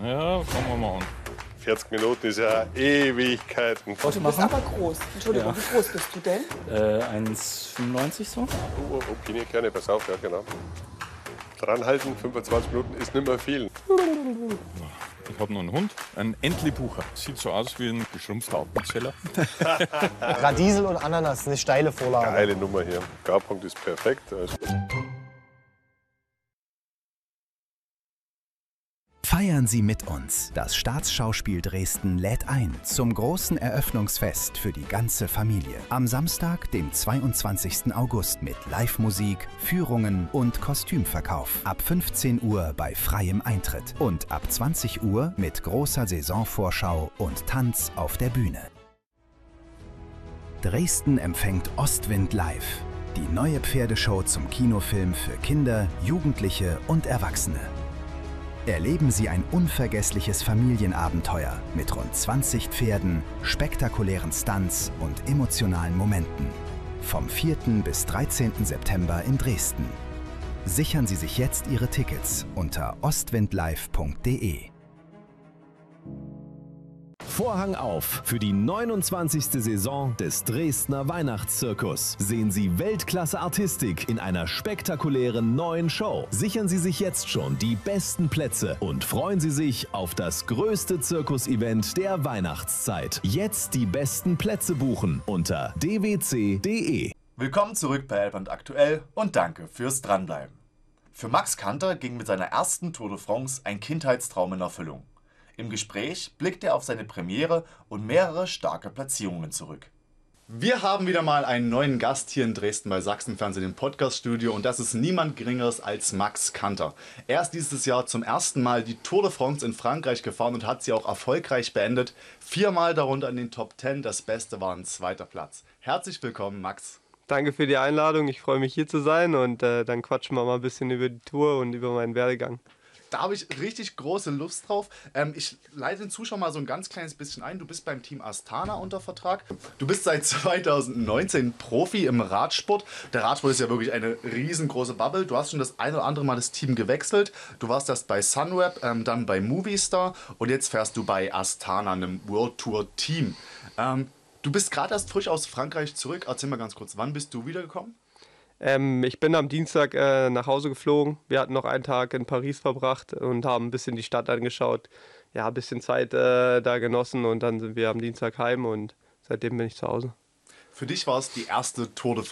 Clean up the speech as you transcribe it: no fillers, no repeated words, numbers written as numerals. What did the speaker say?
Ja, fangen wir mal an. 40 Minuten ist ja Ewigkeiten. Du bist aber groß. Entschuldigung, wie groß bist du denn? 1,95 so. Opinier gerne, pass auf, ja genau. Dranhalten, 25 Minuten ist nicht mehr viel. Ich habe noch einen Hund, einen Entlebucher. Sieht so aus wie ein geschrumpfter Appenzeller. Radiesel und Ananas, eine steile Vorlage. Geile Nummer hier. Garpunkt ist perfekt. Also Feiern Sie mit uns. Das Staatsschauspiel Dresden lädt ein zum großen Eröffnungsfest für die ganze Familie. Am Samstag, dem 22. August mit Live-Musik, Führungen und Kostümverkauf. Ab 15 Uhr bei freiem Eintritt. Und ab 20 Uhr mit großer Saisonvorschau und Tanz auf der Bühne. Dresden empfängt Ostwind Live. Die neue Pferdeshow zum Kinofilm für Kinder, Jugendliche und Erwachsene. Erleben Sie ein unvergessliches Familienabenteuer mit rund 20 Pferden, spektakulären Stunts und emotionalen Momenten. Vom 4. bis 13. September in Dresden. Sichern Sie sich jetzt Ihre Tickets unter ostwindlive.de. Vorhang auf für die 29. Saison des Dresdner Weihnachtszirkus. Sehen Sie Weltklasse-Artistik in einer spektakulären neuen Show. Sichern Sie sich jetzt schon die besten Plätze und freuen Sie sich auf das größte Zirkusevent der Weihnachtszeit. Jetzt die besten Plätze buchen unter dwc.de. Willkommen zurück bei Elbland Aktuell und danke fürs Dranbleiben. Für Max Kanter ging mit seiner ersten Tour de France ein Kindheitstraum in Erfüllung. Im Gespräch blickt er auf seine Premiere und mehrere starke Platzierungen zurück. Wir haben wieder mal einen neuen Gast hier in Dresden bei Sachsenfernsehen im Podcaststudio und das ist niemand Geringeres als Max Kanter. Er ist dieses Jahr zum ersten Mal die Tour de France in Frankreich gefahren und hat sie auch erfolgreich beendet. 4-mal darunter in den Top 10, das Beste war ein 2. Platz. Herzlich willkommen, Max. Danke für die Einladung, ich freue mich hier zu sein und dann quatschen wir mal ein bisschen über die Tour und über meinen Werdegang. Da habe ich richtig große Lust drauf. Ich leite den Zuschauer mal so ein ganz kleines bisschen ein. Du bist beim Team Astana unter Vertrag. Du bist seit 2019 Profi im Radsport. Der Radsport ist ja wirklich eine riesengroße Bubble. Du hast schon das eine oder andere Mal das Team gewechselt. Du warst erst bei Sunweb, dann bei Movistar und jetzt fährst du bei Astana, einem World Tour Team. Du bist gerade erst frisch aus Frankreich zurück. Erzähl mal ganz kurz, wann bist du wiedergekommen? Ich bin am Dienstag nach Hause geflogen. Wir hatten noch einen Tag in Paris verbracht und haben ein bisschen die Stadt angeschaut. Ja, ein bisschen Zeit da genossen und dann sind wir am Dienstag heim und seitdem bin ich zu Hause. Für dich war es die erste Tour de